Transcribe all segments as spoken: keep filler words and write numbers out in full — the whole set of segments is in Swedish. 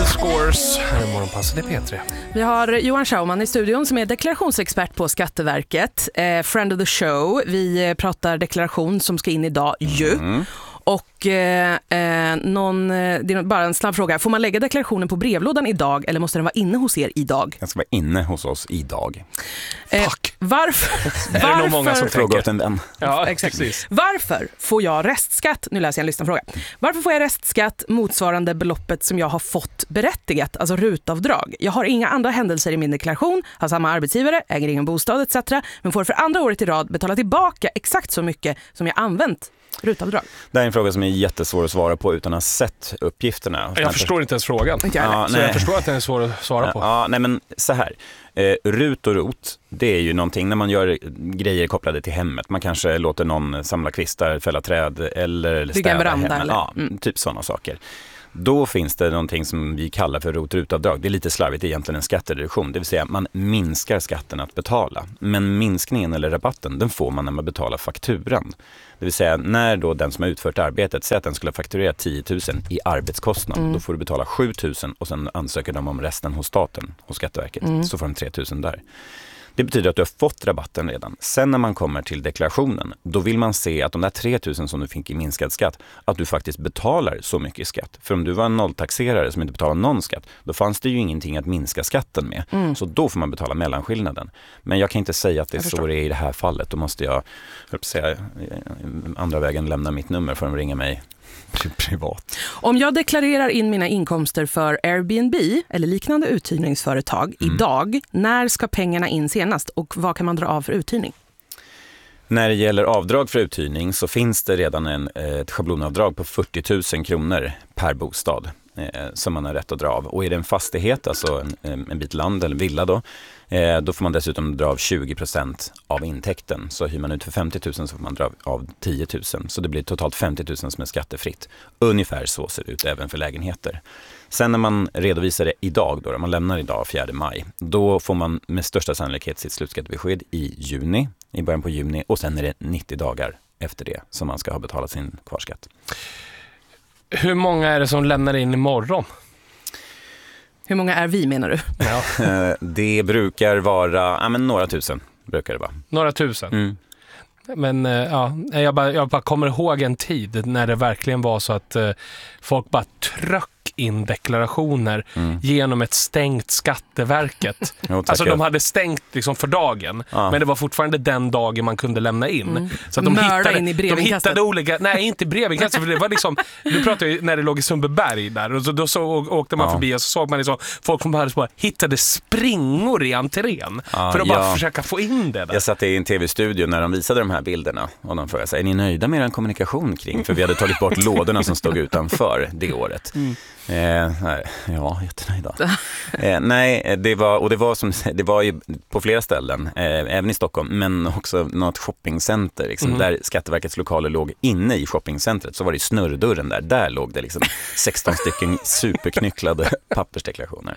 Scores. Här är Morgonpasset i P tre. Vi har Johan Schauman i studion som är deklarationsexpert på Skatteverket. Eh, friend of the show. Vi pratar deklaration som ska in idag ju. Mm. Och eh, någon, det är bara en snabb fråga. Får man lägga deklarationen på brevlådan idag eller måste den vara inne hos er idag? Den ska vara inne hos oss idag. Eh, Fuck! Varför? Det är nog många som frågar åt en vän. Ja, exakt. Precis. Varför får jag restskatt? Nu läser jag en lyssnarfråga. Varför får jag restskatt motsvarande beloppet som jag har fått berättigat, alltså rutavdrag? Jag har inga andra händelser i min deklaration, har samma arbetsgivare, äger ingen bostad et cetera. Men får för andra året i rad betala tillbaka exakt så mycket som jag använt rutavdrag. Det är en fråga som är jättesvår att svara på utan att ha sett uppgifterna. Jag förstår inte ens frågan. Inte ja, så jag förstår att den är svår att svara på. Ja, nej men så här. Eh, rut och rot, det är ju någonting när man gör grejer kopplade till hemmet. Man kanske låter någon samla kvistar, fälla träd eller bygga en veranda eller? Ja, mm. typ sådana saker. Då finns det någonting som vi kallar för rot- och rutavdrag. Det är lite slarvigt, egentligen en skattereduktion. Det vill säga man minskar skatten att betala. Men minskningen eller rabatten, den får man när man betalar fakturan. Det vill säga när då den som har utfört arbetet säger att den skulle fakturera tio tusen i arbetskostnad. Mm. Då får du betala sju tusen och sen ansöker de om resten hos staten, hos Skatteverket. Mm. Så får de tre tusen där. Det betyder att du har fått rabatten redan. Sen när man kommer till deklarationen, då vill man se att de där tre tusen som du fick i minskad skatt, att du faktiskt betalar så mycket skatt. För om du var en nolltaxerare som inte betalar någon skatt, då fanns det ju ingenting att minska skatten med. Mm. Så då får man betala mellanskillnaden. Men jag kan inte säga att det är så det är i det här fallet. Då måste jag, jag säga, andra vägen lämna mitt nummer för att ringa mig privat. Om jag deklarerar in mina inkomster för Airbnb eller liknande uthyrningsföretag mm. idag, när ska pengarna in senast och vad kan man dra av för uthyrning? När det gäller avdrag för uthyrning så finns det redan en, ett schablonavdrag på fyrtio tusen kronor per bostad eh, som man har rätt att dra av. Och är det en fastighet, alltså en, en bit land eller villa då, eh, då får man dessutom dra av tjugo procent av intäkten. Så hyr man ut för femtio tusen så får man dra av tio tusen. Så det blir totalt femtio tusen som är skattefritt. Ungefär så ser det ut även för lägenheter. Sen när man redovisar det idag, då, man lämnar idag fjärde maj, då får man med största sannolikhet sitt slutskattebesked i juni, i början på juni, och sen är det nittio dagar efter det som man ska ha betalat sin kvarskatt. Hur många är det som lämnar in imorgon? Hur många är vi, menar du? Ja. Det brukar vara ja, men några tusen. Brukar det vara. Några tusen? Mm. Men ja, jag bara, jag bara kommer ihåg en tid när det verkligen var så att eh, folk bara tröck in deklarationer mm. genom ett stängt Skatteverket. Jo, alltså de hade stängt liksom för dagen, ja. Men det var fortfarande den dagen man kunde lämna in. Mm. Så att de hittade, in i de hittade olika, nej inte brevinkastet, för det var liksom, du pratade ju när det låg i Sundbyberg där, och så, då så åkte man ja. förbi och så såg man liksom folk som bara hittade springor i entrén ja, för att bara ja. försöka få in det där. Jag satt i en tv-studio när de visade de här bilderna och de frågade sig, är ni nöjda med er kommunikation kring? För vi hade tagit bort lådorna som stod utanför det året. Mm. Eh, nej, ja, jättenöjda. Eh, nej, det var, och det var, som, det var ju på flera ställen, eh, även i Stockholm, men också något shoppingcenter. Liksom, mm. Där Skatteverkets lokaler låg inne i shoppingcentret, så var det snurrdörren där. Där låg det liksom sexton stycken superknycklade pappersdeklarationer.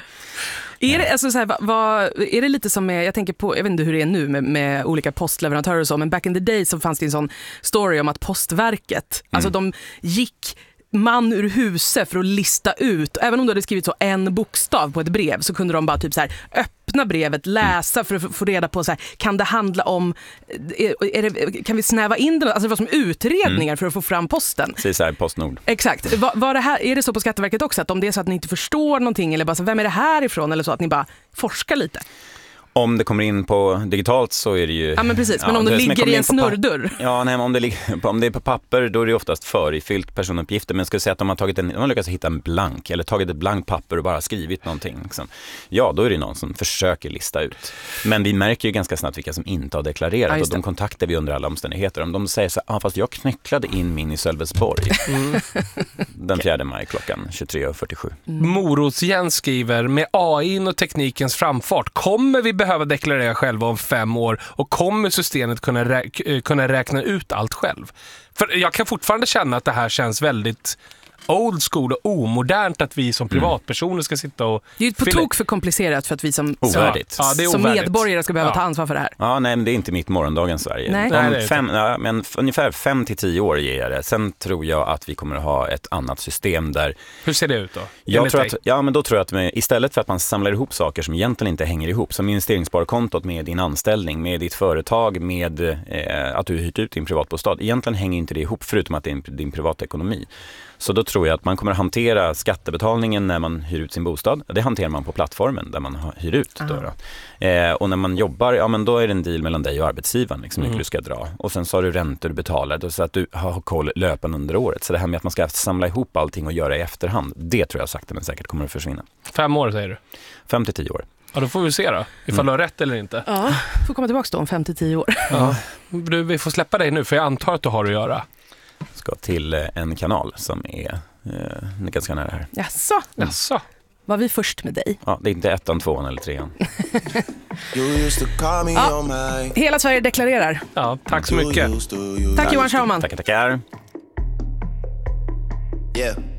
Är det, alltså så här, vad, är det lite som med, jag tänker på, jag vet inte hur det är nu med, med olika postleverantörer och så, men back in the day så fanns det en sån story om att Postverket, mm. alltså de gick man ur huset för att lista ut, även om du hade skrivit så en bokstav på ett brev, så kunde de bara typ så här öppna brevet, läsa för att få reda på så här, kan det handla om, är, är det, kan vi snäva in det, alltså det var som utredningar mm. för att få fram posten. Precis här, Postnord. Exakt. Var, var det här, är det så på Skatteverket också, att om det är så att ni inte förstår någonting eller bara så, vem är det här ifrån, eller så att ni bara forskar lite? Om det kommer in på digitalt så är det ju... Ja, men precis. Men ja, om det, det ligger i en snurrdörr. Ja, nej, men om det, ligger, om det är på papper, då är det oftast förifyllt personuppgifter. Men jag skulle säga att de har, tagit en, de har lyckats hitta en blank, eller tagit ett blankt papper och bara skrivit någonting. Liksom. Ja, då är det någon som försöker lista ut. Men vi märker ju ganska snabbt vilka som inte har deklarerat. Ja, och de kontaktar vi under alla omständigheter. Om de säger så här, ah, fast jag knäcklade in min i Sölvesborg. Mm. Den fjärde maj klockan tjugotre fyrtiosju. Mm. Morots-Jens skriver, med A I och teknikens framfart, kommer vi behöva deklarera själva om fem år och kommer systemet kunna, rä- kunna räkna ut allt själv? För jag kan fortfarande känna att det här känns väldigt old school och omodernt att vi som privatpersoner ska sitta och... Det är ju på fylla... tok för komplicerat för att vi som, ovärdigt. Ja, det är som ovärdigt. medborgare ska behöva ja. ta ansvar för det här. Ja, nej, men det är inte mitt morgondagens Sverige. Nej. Om Nej, det är fem, ja, men ungefär fem till tio år ger jag det. Sen tror jag att vi kommer att ha ett annat system där... Hur ser det ut då? Jag tror att, ja, men då tror jag att med, istället för att man samlar ihop saker som egentligen inte hänger ihop, som investeringssparkontot med din anställning, med ditt företag, med eh, att du hyrt ut din privatbostad, egentligen hänger inte det ihop förutom att det är din, din privatekonomi. Så då tror jag att man kommer att hantera skattebetalningen när man hyr ut sin bostad. Det hanterar man på plattformen där man hyr ut. Då då. Eh, och när man jobbar, ja men då är det en deal mellan dig och arbetsgivaren, liksom, hur mycket du ska dra. Och sen så har du räntor du betalar, då, så att du har koll löpande under året. Så det här med att man ska samla ihop allting och göra i efterhand, det tror jag sakta men säkert kommer att försvinna. Fem år säger du? Fem till tio år. Ja, då får vi se då, ifall mm. du har rätt eller inte. Ja, får komma tillbaka då om fem till tio år. Ja. Du, vi får släppa dig nu, för jag antar att du har att göra. Ska till en kanal som är eh, ganska nära här. Jaså? Mm. Jaså? Var vi först med dig? Ja, det är inte ettan, tvåan eller trean. Ja, hela Sverige deklarerar. Ja, tack så mycket. Tack Johan Schauman. Tackar, tackar. Yeah.